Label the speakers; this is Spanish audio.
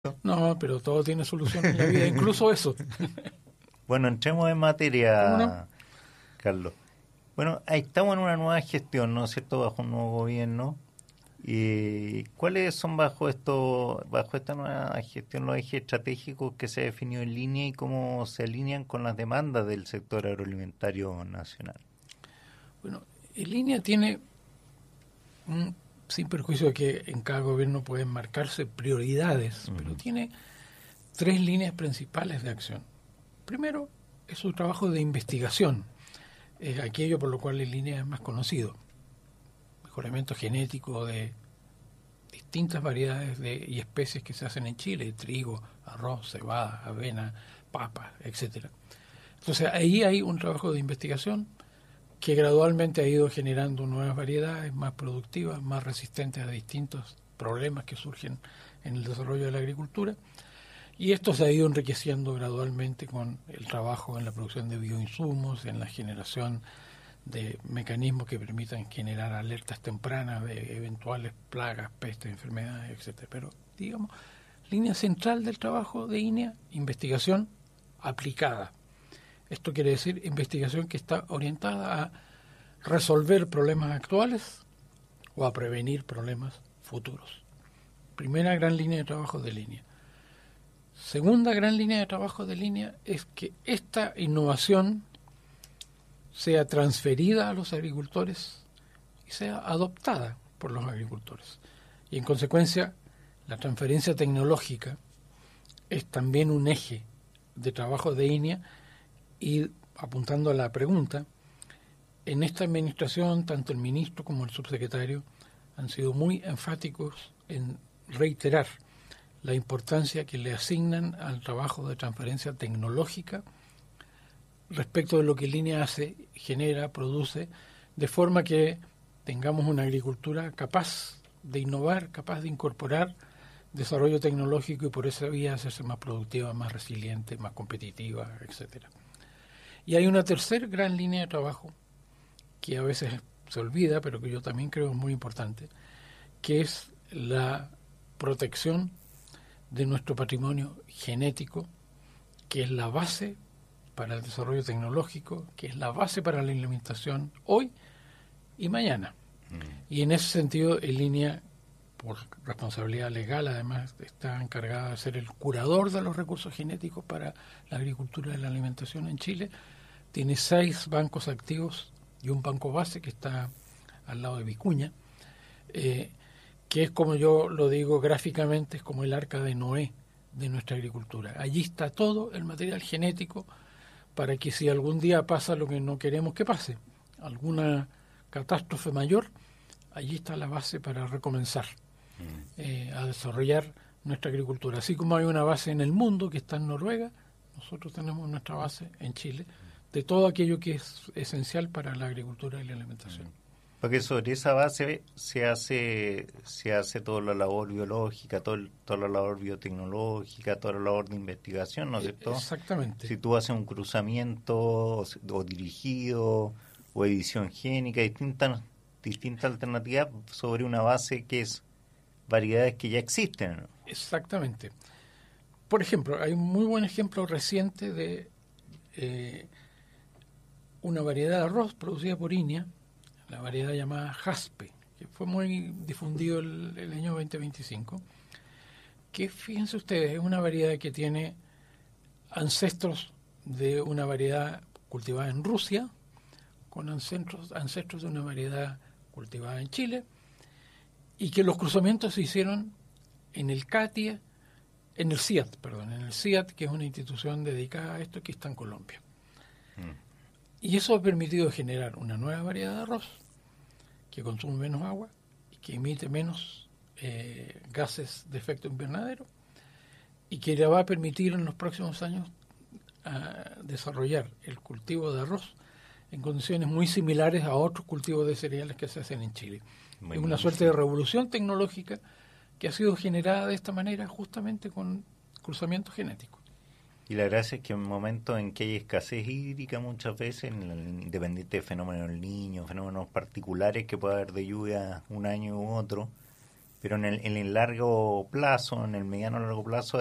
Speaker 1: No, pero todo tiene solución en la vida, incluso eso.
Speaker 2: Bueno, entremos en materia, Carlos. Bueno, ahí estamos en una nueva gestión, ¿no es cierto?, bajo un nuevo gobierno. ¿Y cuáles son bajo esta nueva gestión los ejes estratégicos que se ha definido en línea y cómo se alinean con las demandas del sector agroalimentario nacional?
Speaker 1: Bueno, en línea tiene, sin perjuicio de que en cada gobierno pueden marcarse prioridades, pero tiene 3 líneas principales de acción. Primero, es su trabajo de investigación, es aquello por lo cual en línea es más conocido. Mejoramiento genético de distintas variedades y especies que se hacen en Chile: trigo, arroz, cebada, avena, papa, etcétera. Entonces ahí hay un trabajo de investigación que gradualmente ha ido generando nuevas variedades más productivas, más resistentes a distintos problemas que surgen en el desarrollo de la agricultura, y esto se ha ido enriqueciendo gradualmente con el trabajo en la producción de bioinsumos, en la generación de mecanismos que permitan generar alertas tempranas de eventuales plagas, pestes, enfermedades, etcétera. Pero, digamos, línea central del trabajo de INEA: investigación aplicada. Esto quiere decir investigación que está orientada a resolver problemas actuales o a prevenir problemas futuros. Primera gran línea de trabajo de línea. Segunda gran línea de trabajo de línea es que esta innovación sea transferida a los agricultores y sea adoptada por los agricultores. Y en consecuencia, la transferencia tecnológica es también un eje de trabajo de INEA. Y apuntando a la pregunta, en esta administración tanto el ministro como el subsecretario han sido muy enfáticos en reiterar la importancia que le asignan al trabajo de transferencia tecnológica respecto de lo que Línea hace, genera, produce, de forma que tengamos una agricultura capaz de innovar, capaz de incorporar desarrollo tecnológico y por esa vía hacerse más productiva, más resiliente, más competitiva, etcétera. Y hay una tercera gran línea de trabajo que a veces se olvida, pero que yo también creo es muy importante, que es la protección de nuestro patrimonio genético, que es la base para el desarrollo tecnológico, que es la base para la alimentación hoy y mañana. Y en ese sentido, en línea, por responsabilidad legal, además, está encargada de ser el curador de los recursos genéticos para la agricultura y la alimentación en Chile. Tiene 6 bancos activos y un banco base que está al lado de Vicuña, que es, como yo lo digo gráficamente, es como el arca de Noé de nuestra agricultura. Allí está todo el material genético para que si algún día pasa lo que no queremos que pase, alguna catástrofe mayor, allí está la base para recomenzar a desarrollar nuestra agricultura. Así como hay una base en el mundo que está en Noruega, nosotros tenemos nuestra base en Chile de todo aquello que es esencial para la agricultura y la alimentación.
Speaker 2: Porque sobre esa base se hace toda la labor biológica, toda la labor biotecnológica, toda la labor de investigación, ¿no es cierto?
Speaker 1: Exactamente.
Speaker 2: Si tú haces un cruzamiento o dirigido o edición génica, distintas alternativas sobre una base que es variedades que ya existen, ¿no?
Speaker 1: Exactamente. Por ejemplo, hay un muy buen ejemplo reciente de una variedad de arroz producida por INEA, la variedad llamada Jaspe, que fue muy difundido el año 2025, que fíjense ustedes, es una variedad que tiene ancestros de una variedad cultivada en Rusia, con ancestros de una variedad cultivada en Chile, y que los cruzamientos se hicieron en el CIAT, en el CIAT, que es una institución dedicada a esto que está en Colombia. Y eso ha permitido generar una nueva variedad de arroz que consume menos agua y que emite menos gases de efecto invernadero y que le va a permitir en los próximos años desarrollar el cultivo de arroz en condiciones muy similares a otros cultivos de cereales que se hacen en Chile. Es una suerte de revolución tecnológica que ha sido generada de esta manera justamente con cruzamiento genético.
Speaker 2: Y la gracia es que en momentos en que hay escasez hídrica muchas veces, independiente de fenómenos del Niño, fenómenos particulares que puede haber de lluvia un año u otro, pero en el largo plazo, en el mediano largo plazo,